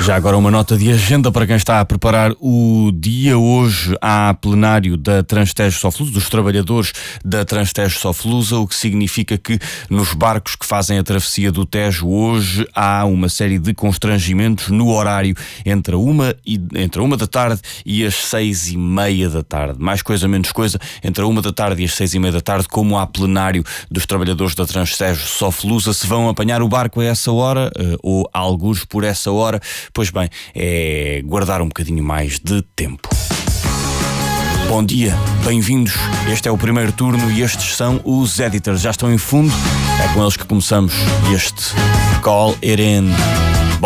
Já agora uma nota de agenda para quem está a preparar o dia. Hoje há plenário da Transtejo Soflusa, dos trabalhadores da Transtejo Soflusa, o que significa que nos barcos que fazem a travessia do Tejo hoje há uma série de constrangimentos no horário entre a uma da tarde e as 6:30 da tarde. Mais coisa, menos coisa, entre a 1 da tarde e as 6:30 da tarde, como há plenário dos trabalhadores da Transtejo Soflusa, se vão apanhar o barco a essa hora, ou algures por essa hora, pois bem, é guardar um bocadinho mais de tempo. Bom dia, bem-vindos. Este é o primeiro turno e estes são os Editors. Já estão em fundo, é com eles que começamos este Call It In.